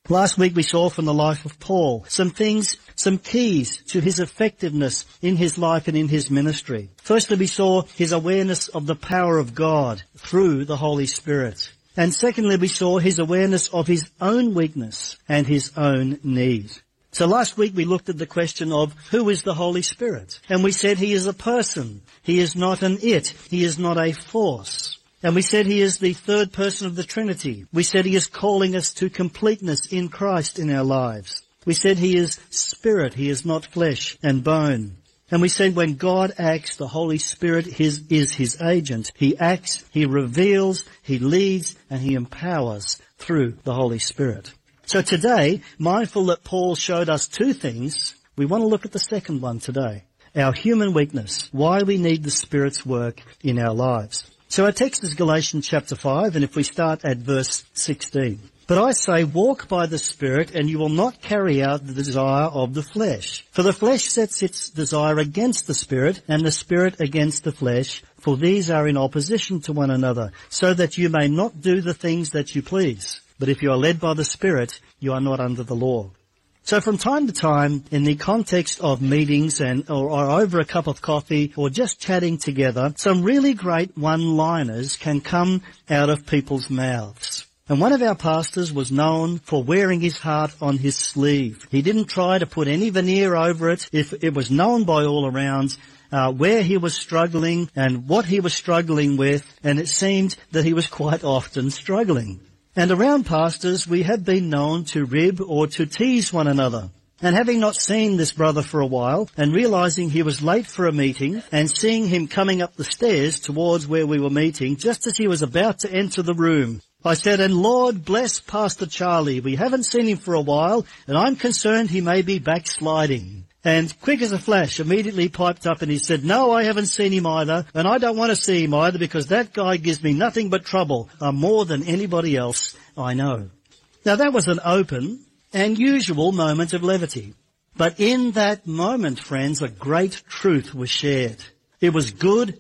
Last week we saw from the life of Paul some keys to his effectiveness in his life and in his ministry. Firstly, we saw his awareness of the power of God through the Holy Spirit. And secondly, we saw his awareness of his own weakness and his own need. So last week we looked at the question of who is the Holy Spirit? And we said he is a person. He is not an it. He is not a force. And we said he is the third person of the Trinity. We said he is calling us to completeness in Christ in our lives. We said he is spirit. He is not flesh and bone. And we said when God acts, the Holy Spirit is his agent. He acts, he reveals, he leads, and he empowers through the Holy Spirit. So today, mindful that Paul showed us two things, we want to look at the second one today. Our human weakness, why we need the Spirit's work in our lives. So our text is Galatians chapter 5, and if we start at verse 16. But I say, walk by the Spirit, and you will not carry out the desire of the flesh. For the flesh sets its desire against the Spirit, and the Spirit against the flesh, for these are in opposition to one another, so that you may not do the things that you please. But if you are led by the Spirit, you are not under the law. So from time to time, in the context of meetings or over a cup of coffee or just chatting together, some really great one-liners can come out of people's mouths. And one of our pastors was known for wearing his heart on his sleeve. He didn't try to put any veneer over it. If it was known by all around where he was struggling and what he was struggling with, and it seemed that he was quite often struggling. And around pastors, we have been known to rib or to tease one another. And having not seen this brother for a while, and realizing he was late for a meeting, and seeing him coming up the stairs towards where we were meeting, just as he was about to enter the room, I said, and Lord bless Pastor Charlie. We haven't seen him for a while, and I'm concerned he may be backsliding. And quick as a flash, immediately piped up and he said, no, I haven't seen him either, and I don't want to see him either because that guy gives me nothing but trouble, more than anybody else I know. Now that was an open and usual moment of levity. But in that moment, friends, a great truth was shared. It was good,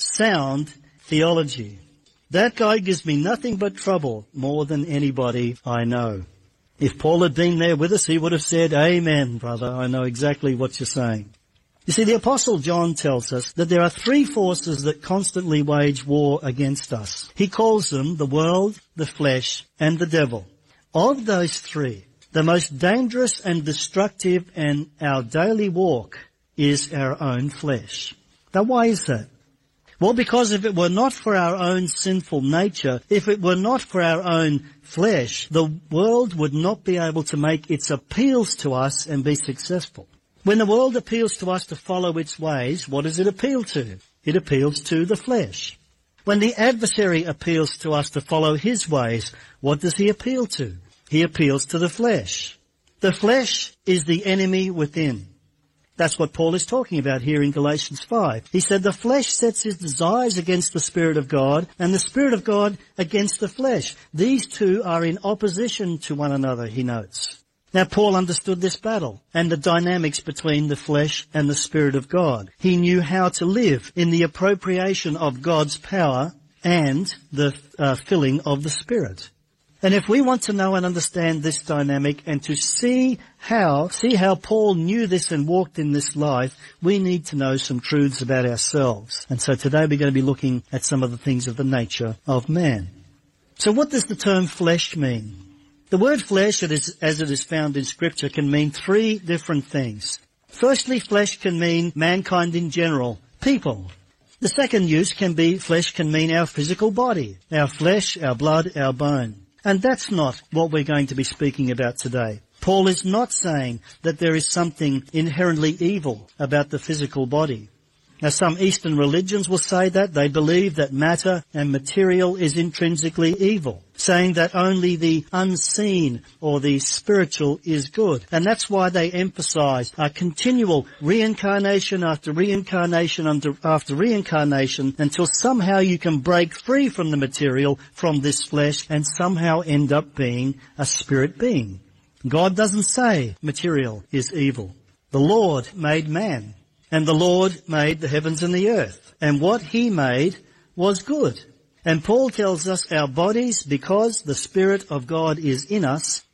sound theology. That guy gives me nothing but trouble, more than anybody I know. If Paul had been there with us, he would have said, amen, brother, I know exactly what you're saying. You see, the Apostle John tells us that there are three forces that constantly wage war against us. He calls them the world, the flesh, and the devil. Of those three, the most dangerous and destructive in our daily walk is our own flesh. Now, why is that? Well, because if it were not for our own sinful nature, if it were not for our own flesh, the world would not be able to make its appeals to us and be successful. When the world appeals to us to follow its ways, what does it appeal to? It appeals to the flesh. When the adversary appeals to us to follow his ways, what does he appeal to? He appeals to the flesh. The flesh is the enemy within. That's what Paul is talking about here in Galatians 5. He said the flesh sets his desires against the Spirit of God, and the Spirit of God against the flesh. These two are in opposition to one another, he notes. Now, Paul understood this battle and the dynamics between the flesh and the Spirit of God. He knew how to live in the appropriation of God's power and the filling of the Spirit. And if we want to know and understand this dynamic and to see how Paul knew this and walked in this life, we need to know some truths about ourselves. And so today we're going to be looking at some of the things of the nature of man. So what does the term flesh mean? The word flesh, as it is found in Scripture, can mean three different things. Firstly, flesh can mean mankind in general, people. The second use can be flesh can mean our physical body, our flesh, our blood, our bone. And that's not what we're going to be speaking about today. Paul is not saying that there is something inherently evil about the physical body. Now, some Eastern religions will say that. They believe that matter and material is intrinsically evil, saying that only the unseen or the spiritual is good. And that's why they emphasize a continual reincarnation after reincarnation after reincarnation until somehow you can break free from the material, from this flesh, and somehow end up being a spirit being. God doesn't say material is evil. The Lord made man. And the Lord made the heavens and the earth. And what he made was good. And Paul tells us our bodies, because the Spirit of God is in us,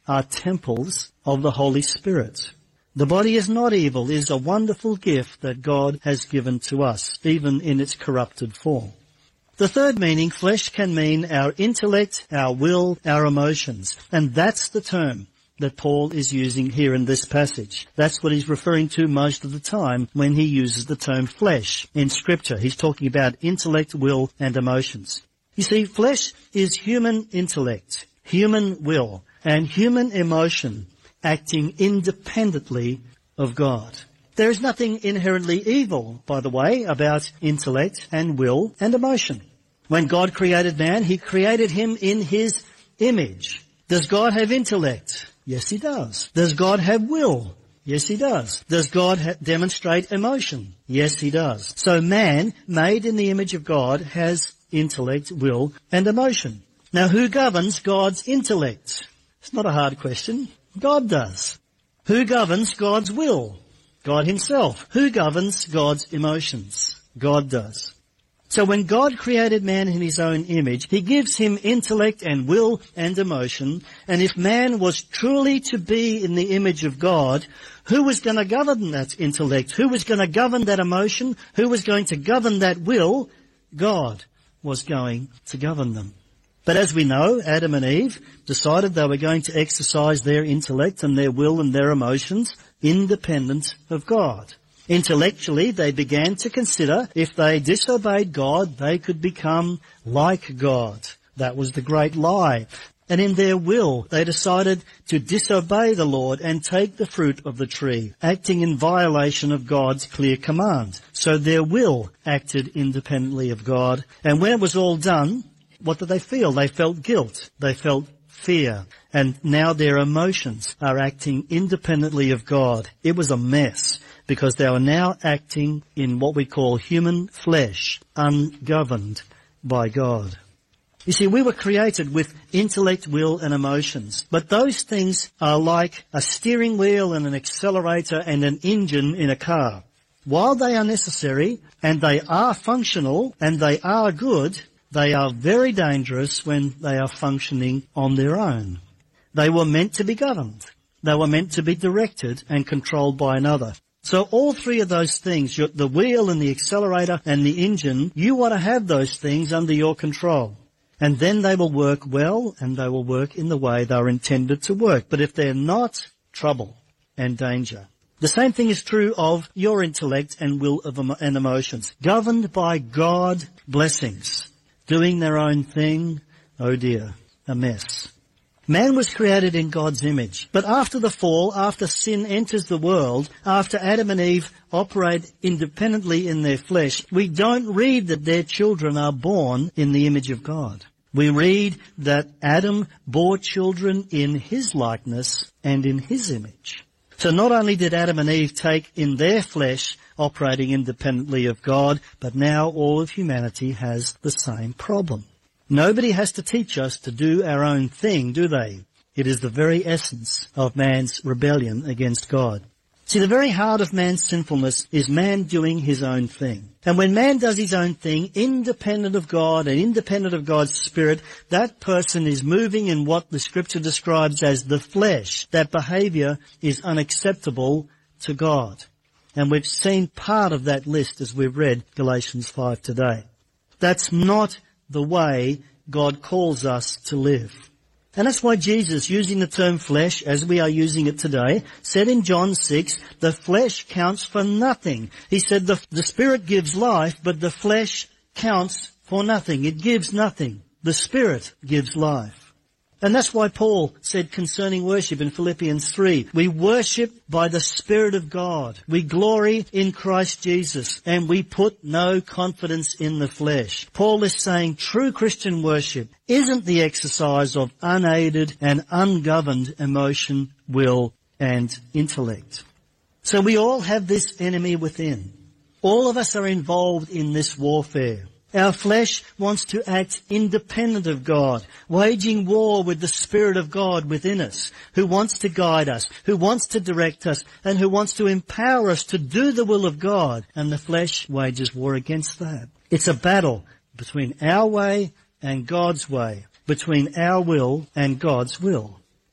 are temples of the Holy Spirit. The body is not evil, it is a wonderful gift that God has given to us, even in its corrupted form. The third meaning, flesh, can mean our intellect, our will, our emotions. And that's the term that Paul is using here in this passage. That's what he's referring to most of the time when he uses the term flesh in Scripture. He's talking about intellect, will, and emotions. You see, flesh is human intellect, human will, and human emotion acting independently of God. There is nothing inherently evil, by the way, about intellect and will and emotion. When God created man, he created him in his image. Does God have intellect? Yes, he does. Does God have will? Yes, he does. Does God demonstrate emotion? Yes, he does. So man, made in the image of God, has intellect, will, and emotion. Now, who governs God's intellect? It's not a hard question. God does. Who governs God's will? God himself. Who governs God's emotions? God does. So when God created man in his own image, he gives him intellect and will and emotion. And if man was truly to be in the image of God, who was going to govern that intellect? Who was going to govern that emotion? Who was going to govern that will? God was going to govern them. But as we know, Adam and Eve decided they were going to exercise their intellect and their will and their emotions independent of God. Intellectually, they began to consider if they disobeyed God, they could become like God. That was the great lie. And in their will, they decided to disobey the Lord and take the fruit of the tree, acting in violation of God's clear command. So their will acted independently of God. And when it was all done, what did they feel? They felt guilt. They felt fear. And now their emotions are acting independently of God. It was a mess because they were now acting in what we call human flesh, ungoverned by God. You see, we were created with intellect, will, and emotions. But those things are like a steering wheel and an accelerator and an engine in a car. While they are necessary and they are functional and they are good, they are very dangerous when they are functioning on their own. They were meant to be governed. They were meant to be directed and controlled by another. So all three of those things, the wheel and the accelerator and the engine, you want to have those things under your control. And then they will work well and they will work in the way they are intended to work. But if they're not, trouble and danger. The same thing is true of your intellect and will and emotions. Governed by God, blessings. Doing their own thing, oh dear, a mess. Man was created in God's image. But after the fall, after sin enters the world, after Adam and Eve operate independently in their flesh, we don't read that their children are born in the image of God. We read that Adam bore children in his likeness and in his image. So not only did Adam and Eve take in their flesh operating independently of God, but now all of humanity has the same problem. Nobody has to teach us to do our own thing, do they? It is the very essence of man's rebellion against God. See, the very heart of man's sinfulness is man doing his own thing. And when man does his own thing, independent of God and independent of God's Spirit, that person is moving in what the Scripture describes as the flesh. That behavior is unacceptable to God. And we've seen part of that list as we've read Galatians 5 today. That's not the way God calls us to live. And that's why Jesus, using the term flesh as we are using it today, said in John 6, the flesh counts for nothing. He said the Spirit gives life, but the flesh counts for nothing. It gives nothing. The Spirit gives life. And that's why Paul said concerning worship in Philippians 3, we worship by the Spirit of God. We glory in Christ Jesus, and we put no confidence in the flesh. Paul is saying true Christian worship isn't the exercise of unaided and ungoverned emotion, will, and intellect. So we all have this enemy within. All of us are involved in this warfare. Our flesh wants to act independent of God, waging war with the Spirit of God within us, who wants to guide us, who wants to direct us, and who wants to empower us to do the will of God. And the flesh wages war against that. It's a battle between our way and God's way, between our will and God's will.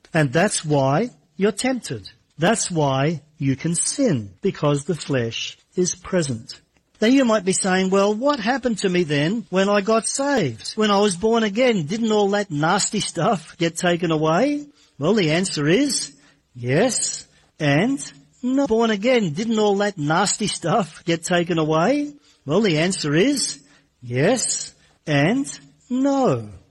And that's why you're tempted. That's why you can sin, because the flesh is present. Now you might be saying, well, what happened to me then when I got saved? When I was born again, didn't all that nasty stuff get taken away? Well, the answer is yes and no. Born again, didn't all that nasty stuff get taken away? Well, the answer is yes and no.